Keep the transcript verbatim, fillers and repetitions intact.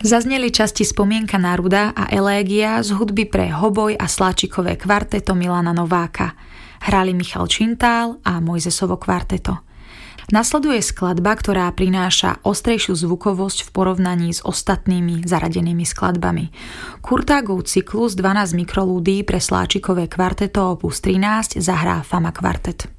Zazneli časti Spomienka na Ruda a Elégia z hudby pre hoboj a sláčikové kvarteto Milana Nováka. Hrali Michal Čintál a Mojzesovo kvarteto. Nasleduje skladba, ktorá prináša ostrejšiu zvukovosť v porovnaní s ostatnými zaradenými skladbami. Kurtágov cyklus dvanásť mikrolúdií pre sláčikové kvarteto opus trinásť zahrá Fama kvartet.